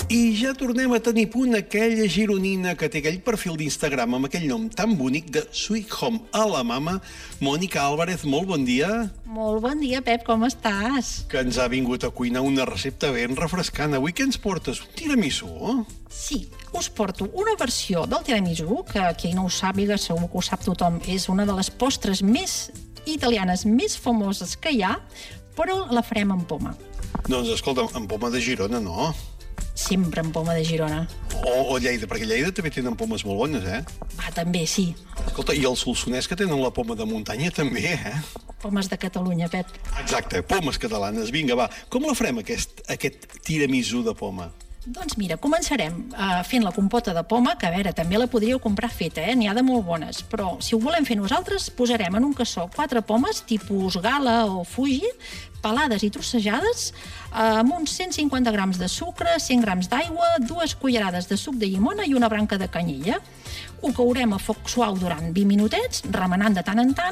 I ja tornem a tenir punt aquella gironina que té aquell perfil d'Instagram amb aquell nom tan bonic de Sweet Home a la mama. Mònica Álvarez, molt bon dia. Molt bon dia, Pep, com estàs? Que ens ha vingut a cuinar una recepta ben refrescant. Avui què ens portes? Un tiramisú? Sí, us porto una versió del tiramisú, que qui no ho sàpiga, segur que ho sap tothom, és una de les postres més italianes més famoses que hi ha, però la farem amb poma. Doncs escolta, amb poma de Girona, no? Sempre amb poma de Girona. O Lleida, perquè Lleida també tenen pomes molt bones, eh? També, sí. Escolta, i els solsonès que tenen la poma de muntanya també, eh? Pomes de Catalunya, Pep. Exacte, pomes catalanes. Vinga, va, com la farem, aquest tiramisú de poma? Doncs mira, començarem fent la compota de poma, que a veure, també la podríeu comprar feta, n'hi ha de molt bones, però si ho volem fer nosaltres, posarem en un cassó 4 pomes, tipus Gala o Fuji, pelades i trossejades, amb uns 150 grams de sucre, 100 grams d'aigua, 2 cullerades de suc de llimona i una branca de canyella. Ho courem a foc suau durant 20 minutets, remenant de tant en tant,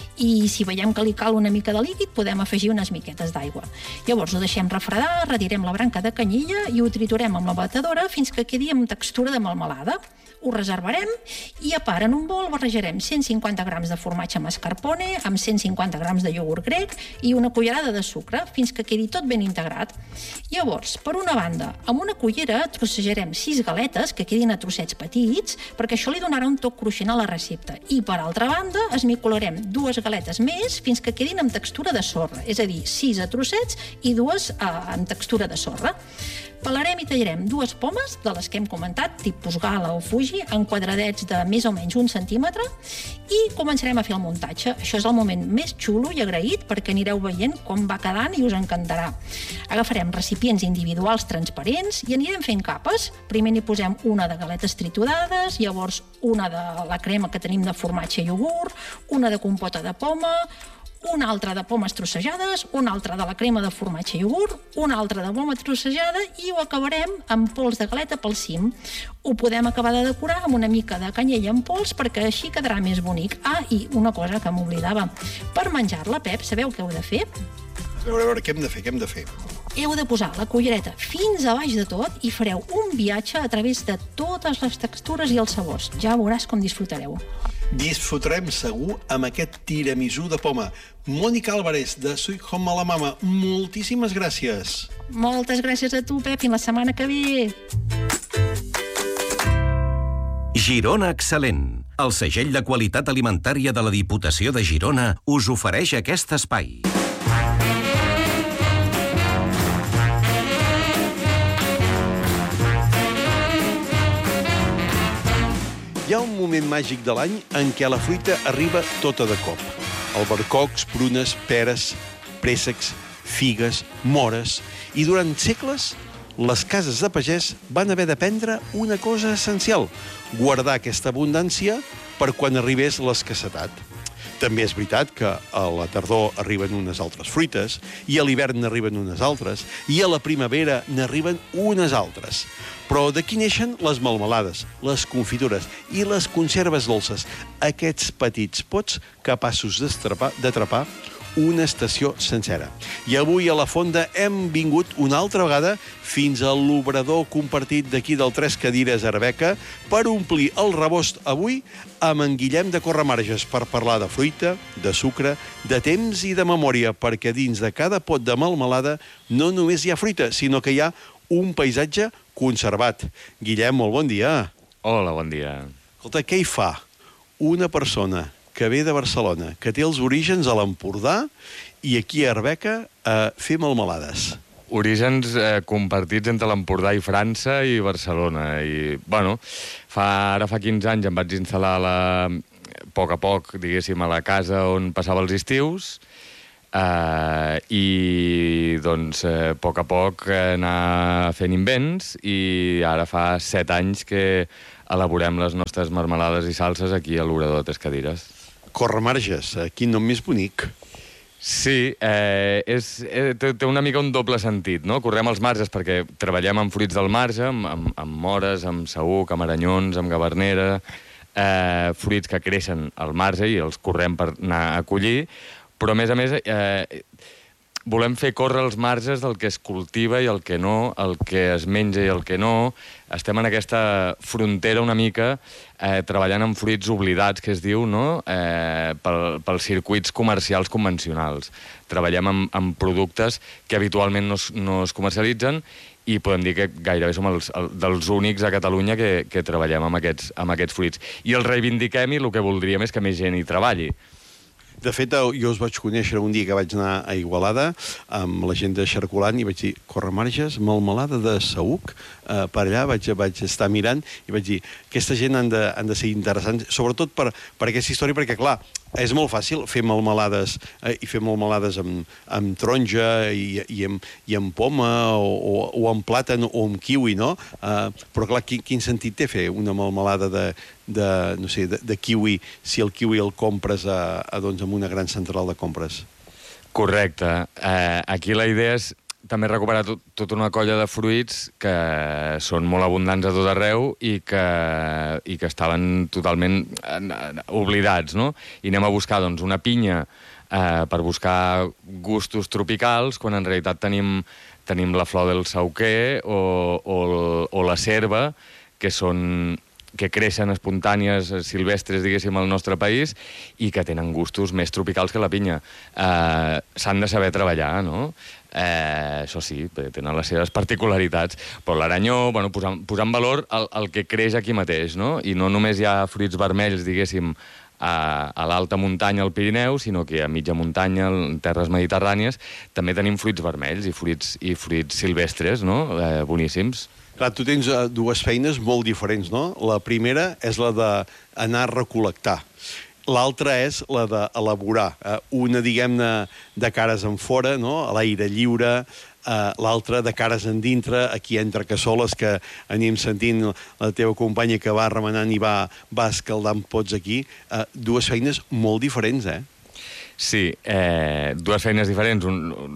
i si veiem que li cal una mica de líquid, podem afegir unes miquetes d'aigua. Llavors ho deixem refredar, retirem la branca de canyella i ho triturem amb la batedora fins que quedi amb textura de melmelada. Ho reservarem i a part en un bol barrejarem 150 grams de formatge mascarpone amb 150 grams de iogurt grec i una cullerada de sucre fins que quedi tot ben integrat. Llavors, per una banda, amb una cullera trossejarem 6 galetes que quedin a trossets petits perquè això li donarà un toc cruixent a la recepta. I per altra banda, esmicolarem 2 galetes més fins que quedin amb textura de sorra, és a dir, 6 a trossets i 2 amb textura de sorra. Pelarem i tallarem 2 pomes, de les que hem comentat, tipus Gala o Fuji, en quadradets de més o menys 1 centímetre, i començarem a fer el muntatge. Això és el moment més xulo i agraït perquè anireu veient com va quedant i us encantarà. Agafarem recipients individuals transparents i anirem fent capes. Primer n'hi posem una de galetes triturades, llavors una de la crema que tenim de formatge i iogurt, una de compota de poma, una altra de pomes trossejades, una altra de la crema de formatge i iogurt, una altra de poma trossejada i ho acabarem amb pols de galeta pel cim. Ho podem acabar de decorar amb una mica de canyella en pols perquè així quedarà més bonic. I una cosa que m'oblidava. Per menjar-la, Pep, sabeu què heu de fer? A veure, què hem de fer? Heu de posar la cullereta fins a baix de tot i fareu un viatge a través de totes les textures i els sabors. Ja veuràs com disfrutareu. Disfrutarem segur amb aquest tiramisú de poma. Mònica Álvarez, de Sweet Home a la mama, moltíssimes gràcies. Moltes gràcies a tu, Pep, fins la setmana que ve. Girona Excel·lent. El segell de qualitat alimentària de la Diputació de Girona us ofereix aquest espai. Hi ha un moment màgic de l'any en què la fruita arriba tota de cop. Albercocs, prunes, peres, préssecs, figues, mores... I durant segles, les cases de pagès van haver d'aprendre una cosa essencial: guardar aquesta abundància per quan arribés l'escassetat. També és veritat que a la tardor arriben unes altres fruites, i a l'hivern n'arriben unes altres, i a la primavera n'arriben unes altres. Però d'aquí neixen les melmelades, les confitures i les conserves dolces, aquests petits pots capaços d'atrapar una estació sencera. I avui a la Fonda hem vingut una altra vegada fins a l'obrador compartit d'aquí del Tres Cadires Arbeca per omplir el rebost avui amb en Guillem de Corremarges per parlar de fruita, de sucre, de temps i de memòria, perquè dins de cada pot de melmelada no només hi ha fruita, sinó que hi ha un paisatge conservat. Guillem, molt bon dia. Hola, bon dia. Escolta, què hi fa una persona que ve de Barcelona, que té els orígens a l'Empordà i aquí a Arbeca a fer melmelades? Orígens compartits entre l'Empordà i França i Barcelona. I, bueno, ara fa 15 anys em vaig instal·lar a poc a poc, diguéssim, a la casa on passava els estius i, doncs, a poc anar fent invents i ara fa 7 anys que elaborem les nostres marmelades i salses aquí a l'obrador de Tres Cadires. Corremarges, quin nom més bonic. Sí, té una mica un doble sentit, no? Correm els marges perquè treballem amb fruits del marge, amb mores, amb saüc, amb aranyons, amb gavernera, fruits que creixen al marge i els correm per anar a collir, però a més volem fer córrer els marges del que es cultiva i el que no, el que es menja i el que no. Estem en aquesta frontera una mica treballant amb fruits oblidats, que es diu, no? Pels circuits comercials convencionals. Treballem amb productes que habitualment no es comercialitzen i podem dir que gairebé som dels únics a Catalunya que treballem amb aquests fruits. I els reivindiquem i el que voldríem és que més gent hi treballi. De fet, jo us vaig conèixer un dia que vaig anar a Igualada amb la gent de Xarcolant i vaig dir, Corremarges, melmelada de saüc, per allà vaig estar mirant i vaig dir, aquesta gent han de ser interessants, sobretot per aquesta història, perquè, clar, és molt fàcil fer melmelades i fer melmelades amb taronja i amb poma o amb plàtan o amb kiwi, no? Però, clar, quin sentit té fer una melmelada de kiwi si el kiwi el compres doncs, en una gran central de compres? Correcte. Aquí la idea és també recuperar tota una colla de fruits que són molt abundants a tot arreu i que estaven totalment oblidats, no? I anem a buscar doncs, una pinya per buscar gustos tropicals, quan en realitat tenim la flor del sauquer o la serva, que creixen espontànies, silvestres, diguéssim, al nostre país i que tenen gustos més tropicals que la pinya. S'han de saber treballar, no? Això sí, tenen les seves particularitats, però l'aranyó, posar en valor el que creix aquí mateix, no? I no només hi ha fruits vermells, diguéssim, a l'alta muntanya, al Pirineu, sinó que a mitja muntanya, en terres mediterrànies, també tenim fruits vermells i fruits silvestres, no? Boníssims. Clar, tu tens dues feines molt diferents, no? La primera és la d'anar a recol·lectar. L'altra és la d'elaborar. Una, diguem-ne, de cares en fora, no? A l'aire lliure, l'altra de cares en dintre, aquí entre cassoles, que anem sentint la teva companya que va remenant i va escaldant pots aquí. Dues feines molt diferents, Sí, dues feines diferents.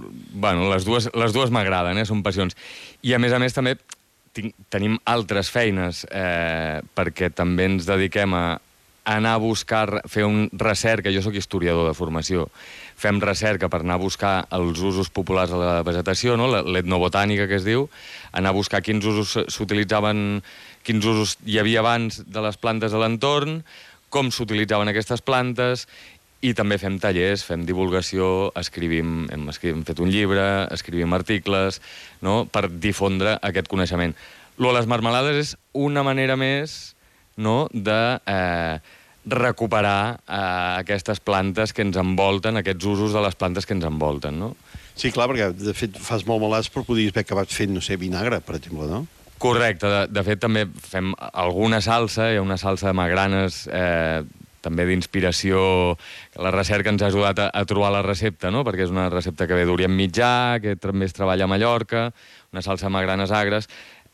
Les dues m'agraden, són passions. I a més també tenim altres feines perquè també ens dediquem a anar a buscar, fer un recerca. Jo sóc historiador de formació. Fem recerca per anar a buscar els usos populars de la vegetació, no? L'etnobotànica, que es diu, anar a buscar quins usos s'utilitzaven, quins usos hi havia abans de les plantes de l'entorn, com s'utilitzaven aquestes plantes, i també fem tallers, fem divulgació, hem fet un llibre, escrivim articles, no?, per difondre aquest coneixement. Les marmelades és una manera més, no?, de recuperar aquestes plantes que ens envolten, aquests usos de les plantes que ens envolten, no? Sí, clar, perquè de fet fas melmelades, però podries haver acabat fent, no sé, vinagre, per exemple, no? Correcte. De fet, també fem alguna salsa, hi ha una salsa de magranes també d'inspiració, la recerca ens ha ajudat a trobar la recepta, no? Perquè és una recepta que ve d'Orient Mitjà, que també es treballa a Mallorca, una salsa de magranes agres.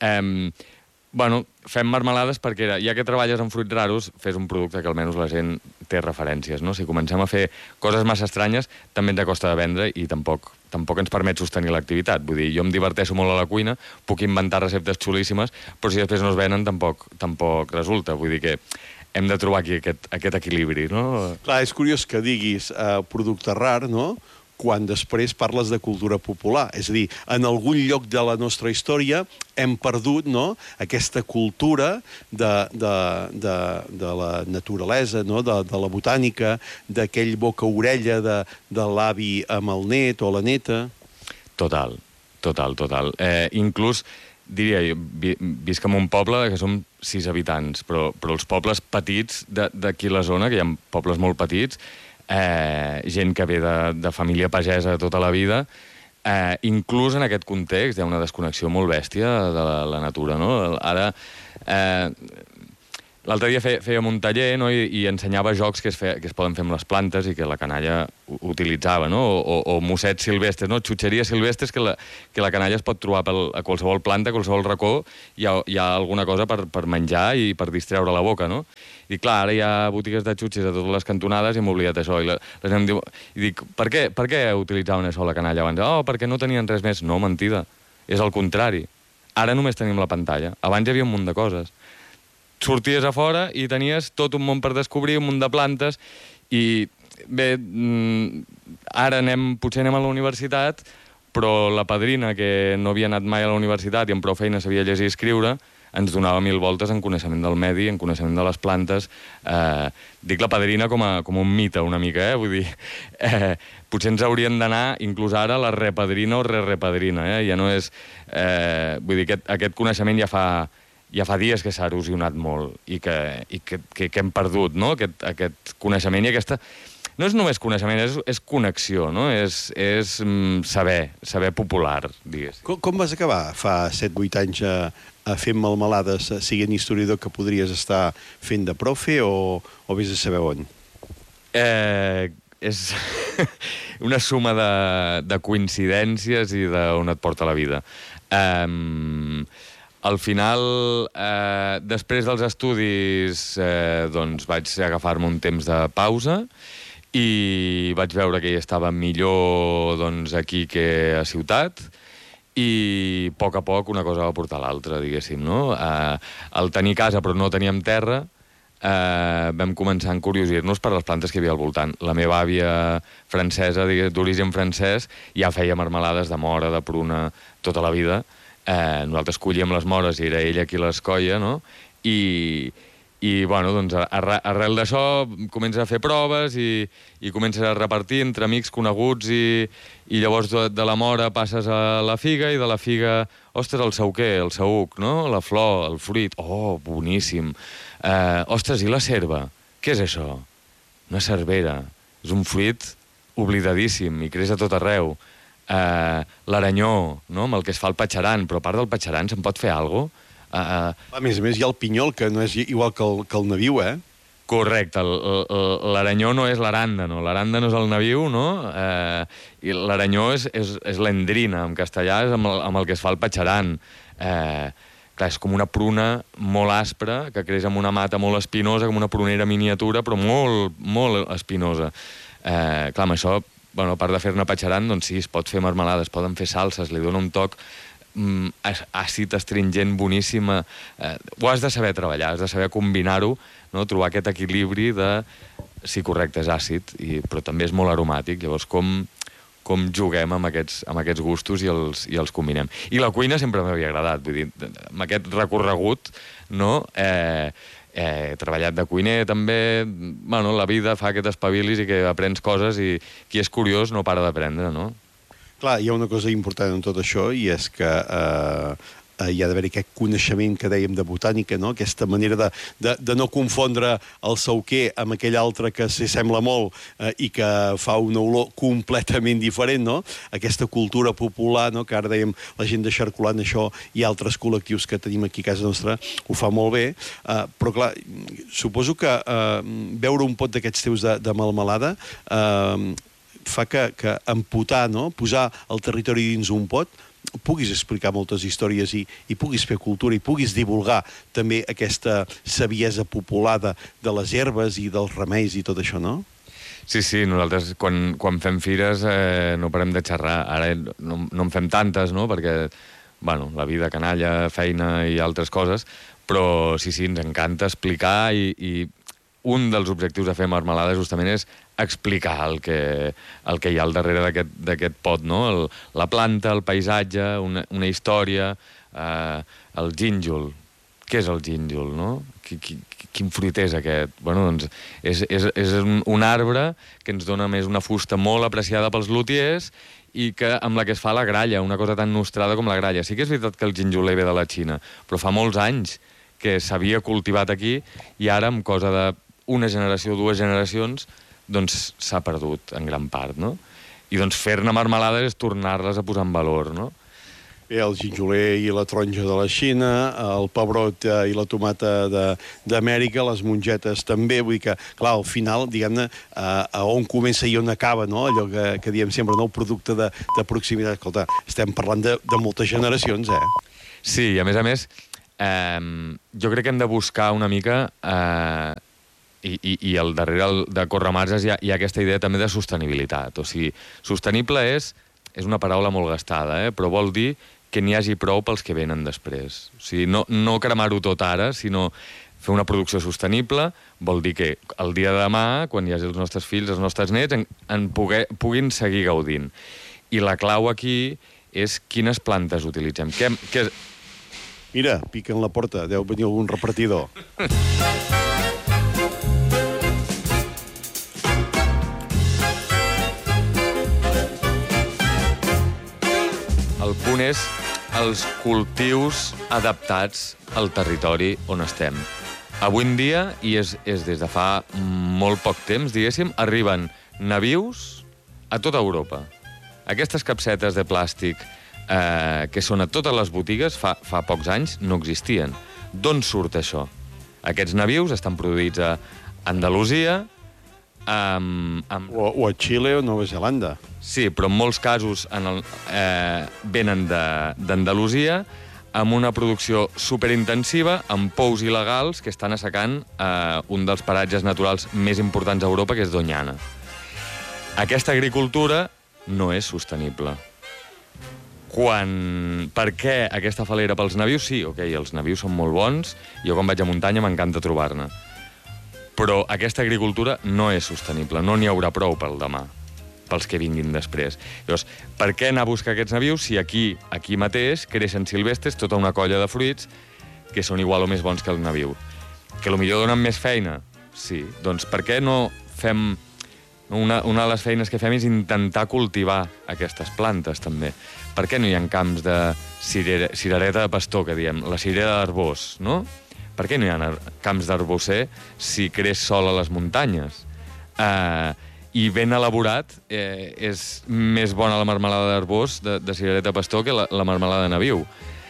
Fem marmelades perquè, ja que treballes amb fruits raros, fes un producte que almenys la gent té referències, no? Si comencem a fer coses massa estranyes, també ens costa de vendre i tampoc ens permet sostenir l'activitat. Vull dir, jo em diverteixo molt a la cuina, puc inventar receptes xulíssimes, però si després no es venen tampoc resulta. Vull dir que hem de trobar aquí aquest equilibri, no? Clar, és curiós que diguis producte rar, no?, quan després parles de cultura popular. És a dir, en algun lloc de la nostra història hem perdut, no?, aquesta cultura de la naturalesa, no?, de la botànica, d'aquell boca-orella de l'avi amb el net o la neta. Total. Inclús, diria, visc en un poble que som 6 habitants, però els pobles petits d'aquí a la zona, que hi ha pobles molt petits, gent que ve de família pagesa tota la vida, inclús en aquest context hi ha una desconnexió molt bèstia de la natura, no? Ara, l'altre dia fèiem un taller, no?, i ensenyava jocs que es poden fer amb les plantes i que la canalla utilitzava, no? O mossets silvestres, no? Xutxeries silvestres que la canalla es pot trobar a qualsevol planta, a qualsevol racó, hi ha alguna cosa per menjar i per distreure la boca, no? I clar, ara hi ha botigues de xutxes a totes les cantonades i hem oblidat això. I dic, per què utilitzaven això la canalla abans? Perquè no tenien res més. No, mentida. És el contrari. Ara només tenim la pantalla. Abans hi havia un munt de coses. Sorties a fora i tenies tot un món per descobrir, un munt de plantes, i bé, ara potser anem a la universitat, però la padrina, que no havia anat mai a la universitat i amb prou feina sabia llegir i escriure, ens donava 1000 voltes en coneixement del medi, en coneixement de les plantes. Dic la padrina com un mite, una mica, Vull dir, potser ens haurien d'anar, inclús ara, la repadrina o repadrina, Ja no és... vull dir, aquest coneixement ja fa dies que s'ha erosionat molt i que hem perdut, no?, aquest coneixement i aquesta... No és només coneixement, és connexió, no? És saber popular, digués. Com vas acabar fa 7-8 anys a fer melmelades, siguent historiador, que podries estar fent de profe o vés a saber on? És una suma de coincidències i d'on et porta la vida. Al final, després dels estudis, doncs vaig agafar-me un temps de pausa i vaig veure que hi estava millor doncs, aquí que a ciutat, i a poc una cosa va portar l'altra, diguéssim, no? Al tenir casa però no teníem terra, vam començar a encuriosir-nos per les plantes que hi havia al voltant. La meva àvia francesa, d'origen francès, ja feia marmelades de mora, de pruna, tota la vida. Nosaltres collíem les mores i era ella qui les colla, no? I bueno, doncs, arrel d'això comences a fer proves i comences a repartir entre amics coneguts i llavors de la mora passes a la figa i de la figa, ostres, el sauquer, el saüc, no? La flor, el fruit, oh, boníssim. Ostres, i la serva? Què és això? Una cervera. És un fruit oblidadíssim i creix a tot arreu. L'aranyó, no? Amb el que es fa el patxaran, però a part del patxaran se'n pot fer alguna cosa? A més, hi ha el pinyol, que no és igual que el naviu, Correcte, l'aranyó no és l'aràndano, l'aràndano és el naviu, no? I l'aranyó és l'endrina, en castellà és amb el que es fa el patxaran. Clar, és com una pruna molt aspra, que creix amb una mata molt espinosa, com una prunera miniatura, però molt, molt espinosa. Clar, amb això, bueno, a part de fer-ne patxaran, doncs sí, es pot fer marmelada, es poden fer salses, li dona un toc àcid, astringent, boníssima. Ho has de saber treballar, has de saber combinar-ho, no? Trobar aquest equilibri de... Sí, correcte, és àcid, però també és molt aromàtic. Llavors, com juguem amb aquests gustos i els combinem. I la cuina sempre m'havia agradat, vull dir, amb aquest recorregut, no? He treballat de cuiner, també. Bueno, la vida fa que t'espavilis i que aprens coses i qui és curiós no para d'aprendre, no? Clar, hi ha una cosa important en tot això, i és que hi ha d'haver aquest coneixement que dèiem de botànica, no? Aquesta manera de no confondre el sauquer amb aquell altre que s'hi sembla molt i que fa una olor completament diferent, no? Aquesta cultura popular, no? Que ara dèiem la gent de Xarcolant, això, i altres col·lectius que tenim aquí a casa nostra ho fa molt bé, però clar, suposo que beure un pot d'aquests teus de melmelada fa que amputar, no? Posar el territori dins un pot, puguis explicar moltes històries i puguis fer cultura i puguis divulgar també aquesta saviesa popular de les herbes i dels remeis i tot això, no? Sí, nosaltres quan fem fires no parem de xerrar. Ara no en fem tantes, no?, perquè, bueno, la vida, canalla, feina i altres coses, però sí, ens encanta explicar i un dels objectius de fer marmelada justament és explicar el que hi ha al darrere d'aquest pot, no? La planta, el paisatge, una història, el gínjol. Què és el gínjol, no? Quin fruit és aquest? Bueno, doncs és un arbre que ens dona més una fusta molt apreciada pels lutiers i amb la que es fa la gralla, una cosa tan nostrada com la gralla. Sí que és veritat que el ginjoler ve de la Xina, però fa molts anys que s'havia cultivat aquí i ara, amb cosa d'una generació o 2 generacions, doncs s'ha perdut en gran part, no? I doncs fer-ne marmelades és tornar-les a posar en valor, no? Bé, el ginjoler i la taronja de la Xina, el pebrot i la tomata d'Amèrica, les mongetes també, vull dir que, clar, al final, diguem-ne, a on comença i on acaba, no? Allò que diem sempre, no? El producte de proximitat. Escolta, estem parlant de moltes generacions, Sí, i a més, jo crec que hem de buscar una mica... I al darrere de Corremarges hi ha aquesta idea també de sostenibilitat. O sigui, sostenible és una paraula molt gastada, però vol dir que n'hi hagi prou pels que venen després. O sigui, no cremar-ho tot ara, sinó Fer una producció sostenible vol dir que el dia de demà, quan hi hagi els nostres fills, els nostres nets, puguin seguir gaudint. I la clau aquí és quines plantes utilitzem. Mira, piquen la porta, deu venir algun repartidor. El punt és els cultius adaptats al territori on estem. Avui en dia, i és des de fa molt poc temps, diguéssim, arriben nabius a tota Europa. Aquestes capsetes de plàstic que són a totes les botigues, fa pocs anys, no existien. D'on surt això? Aquests nabius estan produïts a Andalusia, o a Xile o Nova Zelanda. Sí, però en molts casos venen d'Andalusia amb una producció superintensiva, amb pous il·legals que estan assecant un dels paratges naturals més importants a Europa, que és Doñana. Aquesta agricultura no és sostenible. Per què aquesta falera pels nabius? Sí, els nabius són molt bons, jo quan vaig a muntanya m'encanta trobar-ne. Però aquesta agricultura no és sostenible, no n'hi haurà prou pel demà, pels que vinguin després. Llavors, per què anar a buscar aquests nabius si aquí mateix creixen silvestres tota una colla de fruits que són igual o més bons que el nabiu? Que potser donen més feina? Sí. Doncs per què no fem... Una de les feines que fem és intentar cultivar aquestes plantes, també. Per què no hi ha camps de cirereta de pastor, que diem, la cirera d'arbós, no? Per què no hi ha camps d'arbosser si creix sol a les muntanyes? I ben elaborat, és més bona la marmelada d'arbós de cirereta de pastor que la marmelada de nabiu.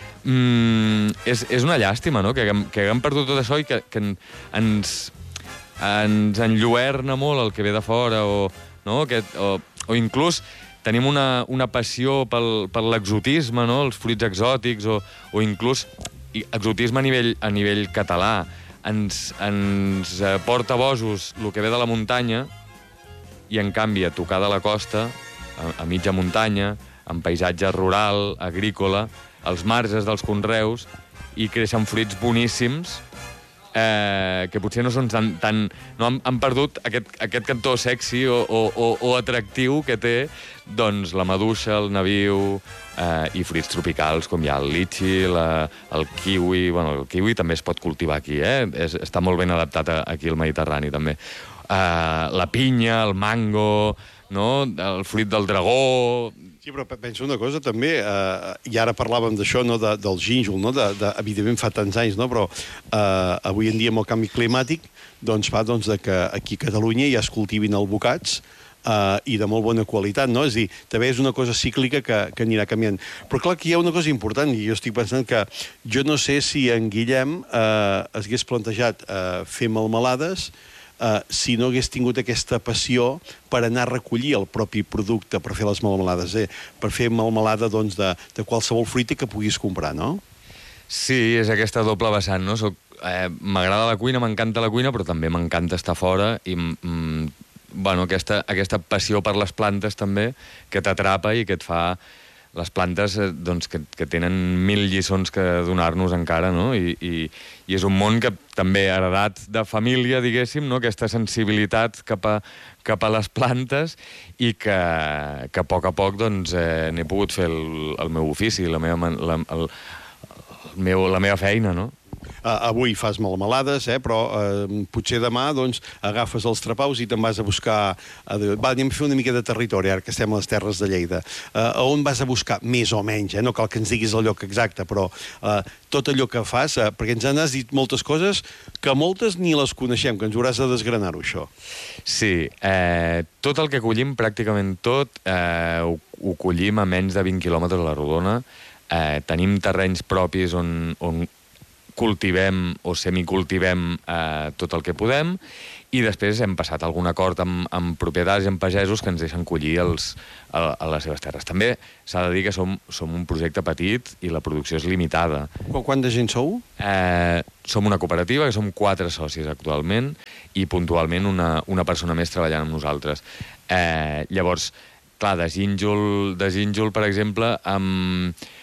És una llàstima, no?, que haguem perdut tot això i que ens enlluerna molt el que ve de fora, o inclús tenim una passió per l'exotisme, no?, els fruits exòtics, o inclús exotisme a nivell català. Ens porta bojos el que ve de la muntanya i, en canvi, a tocar de la costa, a mitja muntanya, en paisatge rural, agrícola, als marges dels conreus, i creixen fruits boníssims que potser no són tan... No han perdut aquest cantó sexy o atractiu que té doncs la maduixa, el nabiu i fruits tropicals com hi ha el litxi, el kiwi... Bueno, el kiwi també es pot cultivar aquí, està molt ben adaptat aquí al Mediterrani, també. La pinya, el mango, no?, el fruit del dragó... Sí, però penso una cosa, també, i ara parlàvem d'això, no?, del gínjol, no?, evidentment fa tants anys, no?, però avui en dia amb el canvi climàtic doncs fa que aquí a Catalunya ja es cultivin albocats i de molt bona qualitat, no? És a dir, també és una cosa cíclica que anirà canviant. Però clar que hi ha una cosa important, i jo estic pensant que jo no sé si en Guillem es hagués plantejat fer melmelades si no hagués tingut aquesta passió per anar a recollir el propi producte per fer les melmelades, per fer melmelada doncs, de qualsevol fruita que puguis comprar, no? Sí, és aquesta doble vessant, no? M'agrada la cuina, m'encanta la cuina, però també m'encanta estar fora i aquesta passió per les plantes també que t'atrapa i que et fa... Les plantes doncs, que tenen 1000 lliçons que donar-nos encara, no? I és un món que també ha heredat de família, diguéssim, no?, aquesta sensibilitat cap a les plantes i que a poc doncs, n'he pogut fer el meu ofici, la meva feina, no? Avui fas melmelades, però potser demà doncs, agafes els trapaus i te'n vas a buscar... Anem a fer una mica de territori, ara que estem a les terres de Lleida. A on vas a buscar, més o menys? No cal que ens diguis el lloc exacte, però tot allò que fas, perquè ens has dit moltes coses que moltes ni les coneixem, que ens hauràs de desgranar-ho, això. Sí, tot el que collim, pràcticament tot, ho collim a menys de 20 quilòmetres a la rodona. Tenim terrenys propis on cultivem o semicultivem tot el que podem i després hem passat algun acord amb propietaris i amb pagesos que ens deixen collir a les seves terres. També s'ha de dir que som un projecte petit i la producció és limitada. Quanta gent sou? Som una cooperativa, que som 4 socis actualment i puntualment una persona més treballant amb nosaltres. Llavors, clar, de gínjol, per exemple,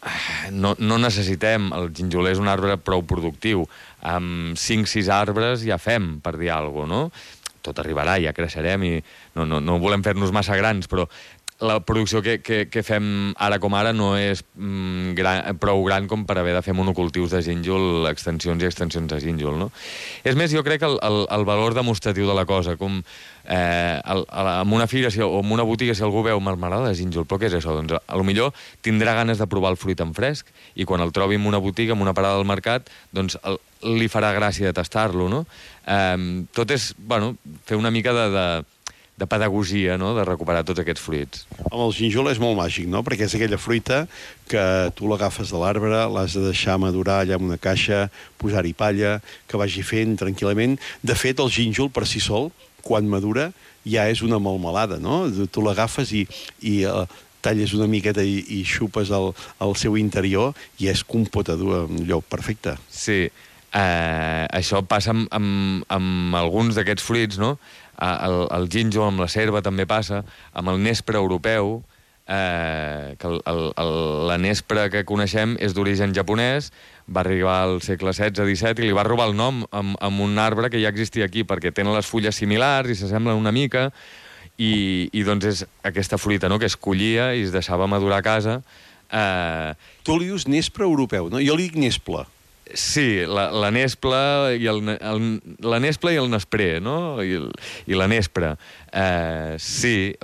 no necessitem... El gínjol és un arbre prou productiu. Amb 5-6 arbres ja fem, per dir alguna cosa, no? Tot arribarà, ja creixerem i no volem fer-nos massa grans, però la producció que fem ara com ara no és prou gran com per haver de fer monocultius de gínjol, extensions i extensions de gínjol, no? És més, jo crec que el valor demostratiu de la cosa, com en una fira o en una botiga, si algú veu marmelada de gínjol, però què és això? Doncs potser tindrà ganes de provar el fruit en fresc i quan el trobi en una botiga, en una parada del mercat, doncs li farà gràcia de tastar-lo, no? Tot és, fer una mica de pedagogia, no?, de recuperar tots aquests fruits. Home, el gínjol és molt màgic, no?, perquè és aquella fruita que tu l'agafes de l'arbre, l'has de deixar madurar allà en una caixa, posar-hi palla, que vagi fent tranquil·lament. De fet, el gínjol per si sol, quan madura, ja és una melmelada, no? Tu l'agafes i talles una miqueta i xupes el seu interior i és compota d'allò perfecte. Sí, això passa amb alguns d'aquests fruits, no? El gínjol, amb la cerva també passa, amb el nespre europeu, que la nespre que coneixem és d'origen japonès, va arribar al segle XVI-XVII i li va robar el nom amb un arbre que ja existia aquí, perquè tenen les fulles similars i s'assemblen una mica, i doncs és aquesta fruita, no?, que es collia i es deixava madurar a casa. Tu li dius nespre europeu, no? Jo li dic nesple. Sí, la nespla i la nespla i el nespré, no? I la nespra. Sí,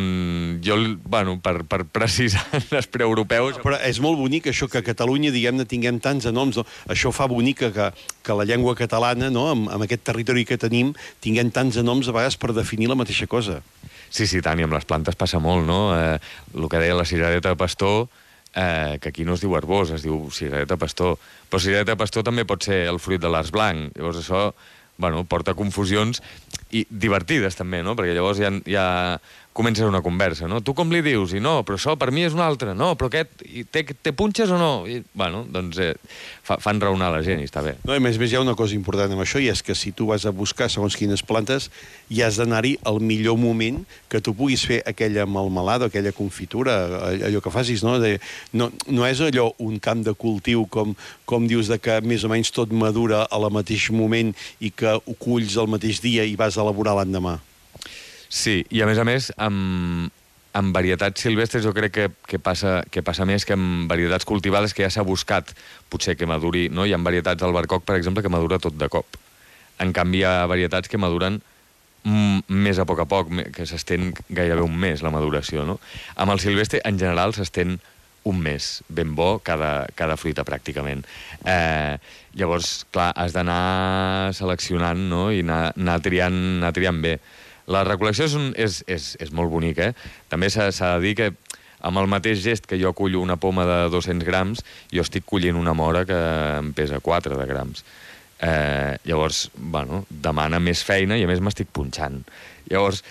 per precisar nespré europeu... Però és molt bonic això que a Catalunya, diguem-ne, tinguem tants noms. No? Això fa bonica que la llengua catalana, no?, amb aquest territori que tenim, tinguem tants noms a vegades per definir la mateixa cosa. Sí, tant, i amb les plantes passa molt, no? El que deia la cirereta de pastor, que aquí no es diu arbós, es diu cirereta pastor. Però cirereta pastor també pot ser el fruit de l'arç blanc. Llavors això, porta confusions i divertides també, no? Perquè llavors ja comença una conversa, no? Tu com li dius? I no, però això per mi és un altre. No, però aquest té punxes o no? I, doncs fan raonar la gent i està bé. No, a més hi ha una cosa important amb això, i és que si tu vas a buscar segons quines plantes, hi has d'anar-hi al millor moment que tu puguis fer aquella melmelada, aquella confitura, allò que facis, no? No és allò un camp de cultiu com dius que més o menys tot madura al mateix moment i que ho culls el mateix dia i vas a elaborar l'endemà. Sí, i a més, amb varietats silvestres jo crec que passa més que amb varietats cultivades que ja s'ha buscat potser que maduri, no? Hi ha varietats d'albercoc, per exemple, que madura tot de cop. En canvi, hi ha varietats que maduren més a poc, que s'estén gairebé un mes, la maduració, no? Amb el silvestre, en general, s'estén un mes, ben bo, cada fruita, pràcticament. Llavors, clar, has d'anar seleccionant, no?, i anar triant bé. La recol·lecció és molt bonica, També s'ha de dir que amb el mateix gest que jo cullo una poma de 200 grams, jo estic collint una mora que em pesa 4 de grams. Llavors, demana més feina i a més m'estic punxant. Llavors,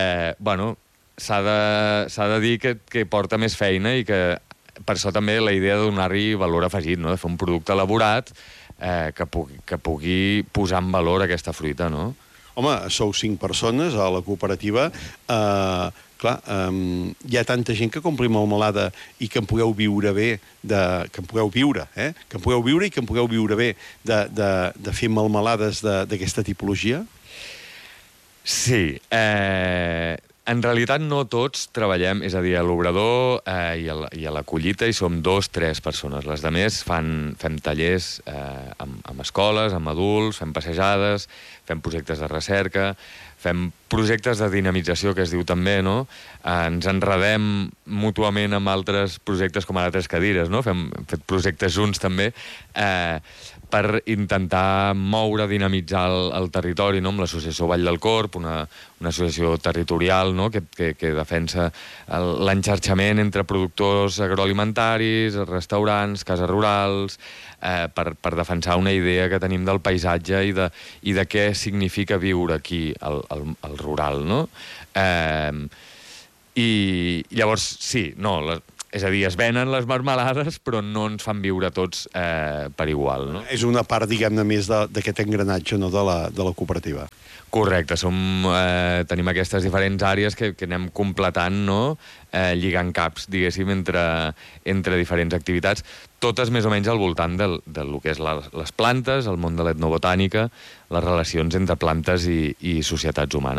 s'ha de dir que porta més feina i que per això també la idea de donar-hi valor afegit, no?, de fer un producte elaborat que pugui posar en valor aquesta fruita, no? Home, sou 5 persones a la cooperativa. Clar, hi ha tanta gent que compri melmelada i que en pugueu viure bé, que en pugueu viure i que en pugueu viure bé de fer melmelades d'aquesta tipologia? Sí. En realitat no tots treballem, és a dir, a l'obrador i a la collita hi som 2-3 persones. Les altres fem tallers amb escoles, amb adults, fem passejades, fem projectes de recerca, fem projectes de dinamització, que es diu també, no? Ens enredem mútuament amb altres projectes com ara Tres Cadires, no? Hem fet projectes junts també per intentar moure, dinamitzar el territori, no?, amb l'associació Vall del Corb, una associació territorial, no?, que defensa l'enxarxament entre productors agroalimentaris, restaurants, cases rurals, per defensar una idea que tenim del paisatge i de què significa viure aquí, al rural, no? I llavors, sí, no, És a dir, es venen les marmelades, però no ens fan viure tots per igual, no? És una part, diguem-ne, més d'aquest engranatge, no?, de la cooperativa. Correcte, tenim aquestes diferents àrees que anem completant, no?, lligant caps, diguéssim, entre diferents activitats, totes més o menys al voltant del que és les plantes, el món de l'etnobotànica, les relacions entre plantes i societats humanes.